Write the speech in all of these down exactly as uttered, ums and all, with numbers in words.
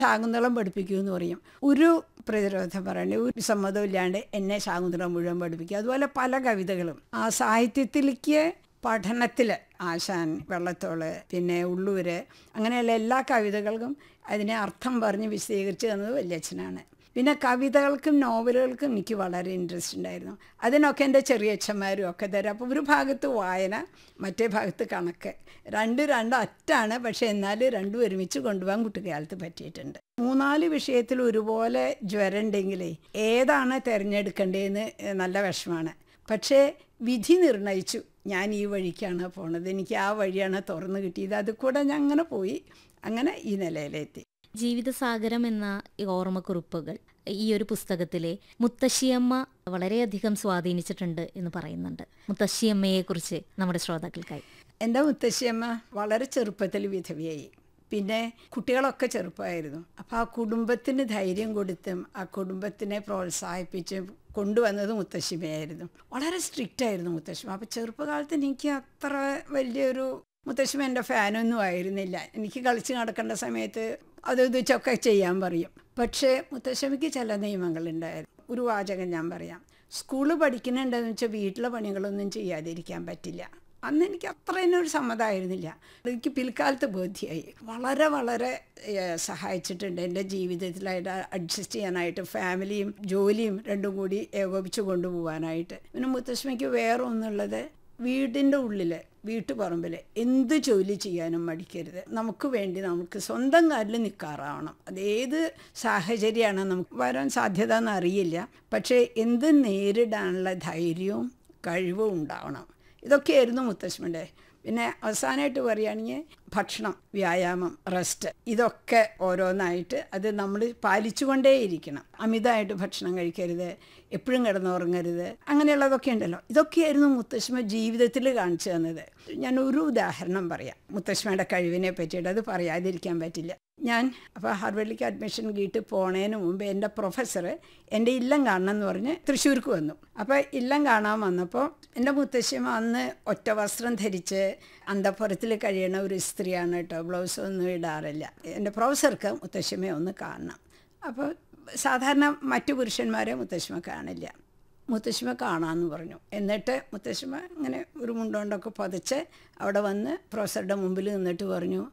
ശാകുന്തളം പഠിപ്പിക്കൂ എന്ന് പറയും. ഒരു പ്രതിരോധം പറയണ്ടേ, ഒരു സമ്മതം ഇല്ലാണ്ട് എന്നെ ശാകുന്തളം മുഴുവൻ പഠിപ്പിക്കുക. അതുപോലെ പല കവിതകളും ആ സാഹിത്യത്തിലേക്ക് പഠനത്തിൽ ആശാൻ, വെള്ളത്തോള്, പിന്നെ ഉള്ളൂര്, അങ്ങനെയുള്ള എല്ലാ കവിതകൾക്കും അതിനെ അർത്ഥം പറഞ്ഞ് വിശദീകരിച്ച് തന്നത് വല്യച്ഛനാണ്. പിന്നെ കവിതകൾക്കും നോവലുകൾക്കും എനിക്ക് വളരെ ഇൻട്രസ്റ്റ് ഉണ്ടായിരുന്നു. അതിനൊക്കെ എൻ്റെ ചെറിയച്ഛന്മാരും ഒക്കെ തരും. അപ്പോൾ ഒരു ഭാഗത്ത് വായന, മറ്റേ ഭാഗത്ത് കണക്ക്, രണ്ട് രണ്ട് അറ്റാണ്. പക്ഷേ എന്നാലും രണ്ടും ഒരുമിച്ച് കൊണ്ടുപോകാൻ കുട്ടിക്കാലത്ത് പറ്റിയിട്ടുണ്ട്. മൂന്നാല് വിഷയത്തിൽ ഒരുപോലെ ജ്വരം ഉണ്ടെങ്കിലേ ഏതാണ് തിരഞ്ഞെടുക്കേണ്ടതെന്ന് നല്ല വിഷമാണ്. പക്ഷേ വിധി നിർണയിച്ചു, ഞാൻ ഈ വഴിക്കാണ് പോണത്, എനിക്ക് ആ വഴിയാണ് തുറന്നു കിട്ടിയത്, അത് കൂടെ ഞാൻ അങ്ങനെ പോയി, അങ്ങനെ ഈ നിലയിലെത്തി. ജീവിതസാഗരം എന്ന ഈ ഓർമ്മക്കുറിപ്പുകൾ ഈ ഒരു പുസ്തകത്തിലെ മുത്തശ്ശിയമ്മ വളരെയധികം സ്വാധീനിച്ചിട്ടുണ്ട് എന്ന് പറയുന്നുണ്ട്. മുത്തശ്ശിയമ്മയെക്കുറിച്ച് നമ്മുടെ ശ്രോതാക്കൾക്കായി. എൻ്റെ മുത്തശ്ശിയമ്മ വളരെ ചെറുപ്പത്തിൽ വിധവയായി. പിന്നെ കുട്ടികളൊക്കെ ചെറുപ്പമായിരുന്നു. അപ്പോൾ ആ കുടുംബത്തിന് ധൈര്യം കൊടുത്തും ആ കുടുംബത്തിനെ പ്രോത്സാഹിപ്പിച്ചും കൊണ്ടുവന്നത് മുത്തശ്ശിമയായിരുന്നു. വളരെ സ്ട്രിക്റ്റ് ആയിരുന്നു മുത്തശ്ശിമ. അപ്പോൾ ചെറുപ്പകാലത്ത് എനിക്ക് അത്ര വലിയൊരു മുത്തശ്ശിമ എൻ്റെ ഫാനൊന്നും ആയിരുന്നില്ല. എനിക്ക് കളിച്ച് നടക്കേണ്ട സമയത്ത് അത് ഇത് വെച്ചൊക്കെ ചെയ്യാൻ പറയും. പക്ഷേ മുത്തശ്ശിമയ്ക്ക് ചില നിയമങ്ങളുണ്ടായിരുന്നു. ഒരു വാചകം ഞാൻ പറയാം. സ്കൂളിൽ പഠിക്കുന്നുണ്ടെന്ന് വെച്ചാൽ വീട്ടിലെ പണികളൊന്നും ചെയ്യാതിരിക്കാൻ പറ്റില്ല. അന്ന് എനിക്ക് അത്ര തന്നെ ഒരു സമ്മതമായിരുന്നില്ല. എനിക്ക് പിൽക്കാലത്ത് ബോധ്യമായി. വളരെ വളരെ സഹായിച്ചിട്ടുണ്ട് എൻ്റെ ജീവിതത്തിലായിട്ട് അഡ്ജസ്റ്റ് ചെയ്യാനായിട്ട്, ഫാമിലിയും ജോലിയും രണ്ടും കൂടി ഏകോപിച്ച് കൊണ്ടുപോകാനായിട്ട്. പിന്നെ മുത്തശ്ശിമയ്ക്ക് വേറെ ഒന്നുള്ളത്, വീടിൻ്റെ ഉള്ളിൽ വീട്ടുപറമ്പിൽ എന്ത് ജോലി ചെയ്യാനും മടിക്കരുത്. നമുക്ക് വേണ്ടി നമുക്ക് സ്വന്തം കാലിൽ നിൽക്കാറാവണം. അതേത് സാഹചര്യമാണ് നമുക്ക് വരാൻ സാധ്യത എന്നറിയില്ല. പക്ഷേ എന്ത് നേരിടാനുള്ള ധൈര്യവും കഴിവും ഉണ്ടാവണം. ഇതൊക്കെയായിരുന്നു മുത്തശ്ശിയുടെ. പിന്നെ അവസാനമായിട്ട് പറയുകയാണെങ്കിൽ ഭക്ഷണം, വ്യായാമം, റെസ്റ്റ്, ഇതൊക്കെ ഓരോന്നായിട്ട് അത് നമ്മൾ പാലിച്ചുകൊണ്ടേയിരിക്കണം. അമിതമായിട്ട് ഭക്ഷണം കഴിക്കരുത്, എപ്പോഴും കിടന്നുറങ്ങരുത്, അങ്ങനെയുള്ളതൊക്കെ ഉണ്ടല്ലോ. ഇതൊക്കെയായിരുന്നു മുത്തശ്ശിമ ജീവിതത്തിൽ കാണിച്ചു തന്നത്. ഞാൻ ഒരു ഉദാഹരണം പറയാം മുത്തശ്ശിമയുടെ കഴിവിനെ പറ്റിയിട്ട്, അത് പറയാതിരിക്കാൻ പറ്റില്ല. ഞാൻ അപ്പോൾ ഹാർവേഡിലേക്ക് അഡ്മിഷൻ കിട്ടി പോണതിന് മുമ്പ് എൻ്റെ പ്രൊഫസർ എൻ്റെ ഇല്ലം കാണണം എന്ന് പറഞ്ഞ് തൃശ്ശൂർക്ക് വന്നു. അപ്പോൾ ഇല്ലം കാണാൻ വന്നപ്പോൾ എൻ്റെ മുത്തശ്ശിമ അന്ന് ഒറ്റ വസ്ത്രം ധരിച്ച് അന്തഃപുരത്തിൽ കഴിയണ ഒരു സ്ത്രീയാണ് കേട്ടോ, ബ്ലൗസ് ഒന്നും ഇടാറില്ല. എൻ്റെ പ്രൊഫസർക്ക് മുത്തശ്ശിമയെ ഒന്ന് കാണണം. അപ്പോൾ സാധാരണ മറ്റു പുരുഷന്മാരെ മുത്തശ്ശിമ കാണില്ല. മുത്തശ്ശിമ കാണാമെന്ന് പറഞ്ഞു. എന്നിട്ട് മുത്തശ്ശിമ ഇങ്ങനെ ഒരു മുണ്ടോണ്ടൊക്കെ പൊതച്ച് അവിടെ വന്ന് പ്രൊഫസറുടെ മുമ്പിൽ നിന്നിട്ട് പറഞ്ഞു,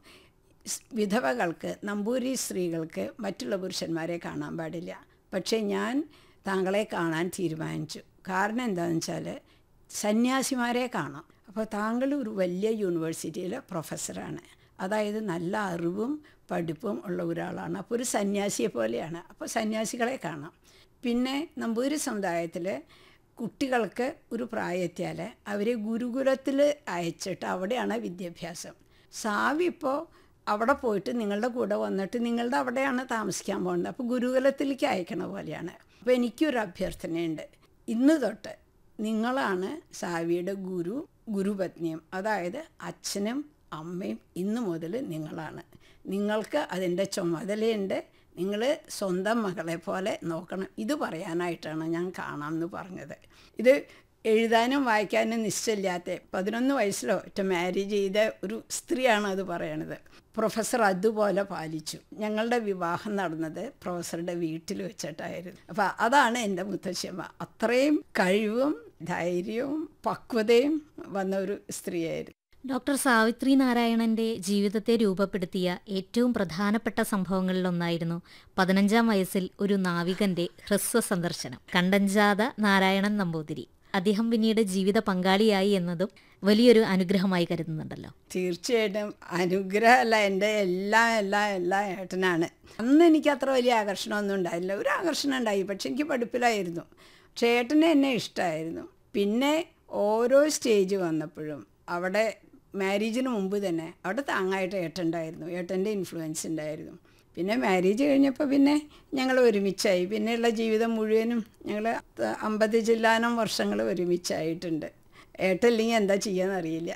വിധവകൾക്ക്, നമ്പൂരി സ്ത്രീകൾക്ക് മറ്റുള്ള പുരുഷന്മാരെ കാണാൻ പാടില്ല. പക്ഷേ ഞാൻ താങ്കളെ കാണാൻ തീരുമാനിച്ചു. കാരണം എന്താണെന്ന് വെച്ചാൽ സന്യാസിമാരെ കാണാം. അപ്പോൾ താങ്കൾ ഒരു വലിയ യൂണിവേഴ്സിറ്റിയിലെ പ്രൊഫസറാണ്, അതായത് നല്ല അറിവും പഠിപ്പും ഉള്ള ഒരാളാണ്. അപ്പോൾ ഒരു സന്യാസിയെ പോലെയാണ്. അപ്പോൾ സന്യാസികളെ കാണാം. പിന്നെ നമ്പൂരി സമുദായത്തിൽ കുട്ടികൾക്ക് ഒരു പ്രായത്തിയാൽ അവരെ ഗുരുകുലത്തിൽ അയച്ചിട്ട് അവിടെയാണ് വിദ്യാഭ്യാസം. സാവി ഇപ്പോൾ അവിടെ പോയിട്ട് നിങ്ങളുടെ കൂടെ വന്നിട്ട് നിങ്ങളുടെ അവിടെയാണ് താമസിക്കാൻ പോകുന്നത്. അപ്പോൾ ഗുരുകുലത്തിലേക്ക് അയക്കണ പോലെയാണ്. അപ്പോൾ എനിക്കൊരു അഭ്യർത്ഥനയുണ്ട്. ഇന്ന് തൊട്ട് നിങ്ങളാണ് സാവിയുടെ ഗുരു, ഗുരുപത്നിയും, അതായത് അച്ഛനും അമ്മയും ഇന്ന് മുതൽ നിങ്ങളാണ്. നിങ്ങൾക്ക് അതിൻ്റെ ചുമതലയുണ്ട്. നിങ്ങൾ സ്വന്തം മകളെ പോലെ നോക്കണം. ഇത് പറയാനായിട്ടാണ് ഞാൻ കാണാമെന്ന് പറഞ്ഞത്. ഇത് എഴുതാനും വായിക്കാനും നിശ്ചയമില്ലാത്ത പതിനൊന്ന് വയസ്സിലോ ഒറ്റ മാരേജ് ചെയ്ത ഒരു സ്ത്രീയാണ് അത് പറയണത്. പ്രൊഫസർ അതുപോലെ പാലിച്ചു. ഞങ്ങളുടെ വിവാഹം നടന്നത് പ്രൊഫസറുടെ വീട്ടിൽ വെച്ചിട്ടായിരുന്നു. അപ്പോൾ അതാണ് എൻ്റെ മുത്തശ്ശിയമ്മ. അത്രയും കഴിവും ധൈര്യവും പക്വതയും വന്ന ഒരു സ്ത്രീയായിരുന്നു. ഡോക്ടർ സാവിത്രി നാരായണന്റെ ജീവിതത്തെ രൂപപ്പെടുത്തിയ ഏറ്റവും പ്രധാനപ്പെട്ട സംഭവങ്ങളിലൊന്നായിരുന്നു പതിനഞ്ചാം വയസ്സിൽ ഒരു നാവികന്റെ ഹ്രസ്വ സന്ദർശനം. കണ്ടഞ്ചാത നാരായണൻ നമ്പൂതിരി. അദ്ദേഹം പിന്നീട് ജീവിത പങ്കാളിയായി എന്നതും വലിയൊരു അനുഗ്രഹമായി കരുതുന്നുണ്ടല്ലോ. തീർച്ചയായിട്ടും അനുഗ്രഹമല്ല, എൻ്റെ എല്ലാ എല്ലാ എല്ലാ ഏട്ടനാണ്. അന്ന് എനിക്ക് അത്ര വലിയ ആകർഷണമൊന്നും ഉണ്ടായില്ല. ഒരു ആകർഷണം ഉണ്ടായി, പക്ഷെ എനിക്ക് പഠിപ്പിലായിരുന്നു. പക്ഷേ ഏട്ടനെ എന്നെ ഇഷ്ടമായിരുന്നു. പിന്നെ ഓരോ സ്റ്റേജ് വന്നപ്പോഴും അവിടെ മാരേജിന് മുമ്പ് തന്നെ അവിടെ താങ്ങായിട്ട് ഏട്ടനുണ്ടായിരുന്നു. ഏട്ടൻ്റെ ഇൻഫ്ലുവൻസ് ഉണ്ടായിരുന്നു. പിന്നെ മാരേജ് കഴിഞ്ഞപ്പോൾ പിന്നെ ഞങ്ങൾ ഒരുമിച്ചായി. പിന്നെയുള്ള ജീവിതം മുഴുവനും ഞങ്ങൾ അമ്പത് ജില്ലാനം വർഷങ്ങൾ ഒരുമിച്ചായിട്ടുണ്ട്. ഏട്ടല്ലെങ്കിൽ എന്താ ചെയ്യാന്നറിയില്ല.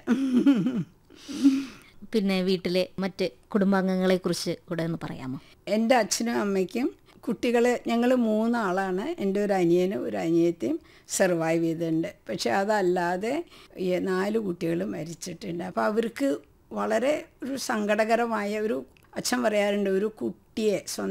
പിന്നെ വീട്ടിലെ മറ്റ് കുടുംബാംഗങ്ങളെക്കുറിച്ച് കൂടെ ഒന്ന് പറയാമോ? എൻ്റെ അച്ഛനും അമ്മയ്ക്കും കുട്ടികൾ, ഞങ്ങൾ മൂന്നാളാണ്. എൻ്റെ ഒരു അനിയനും ഒരു അനിയത്തിയും സർവൈവ് ചെയ്തിട്ടുണ്ട്. പക്ഷെ അതല്ലാതെ നാല് കുട്ടികൾ മരിച്ചിട്ടുണ്ട്. അപ്പോൾ അവർക്ക് വളരെ ഒരു സങ്കടകരമായ ഒരു, അച്ഛൻ പറയാറുണ്ട്, ഒരു കുട്ടി കുട്ടിയെ സ്വന്തം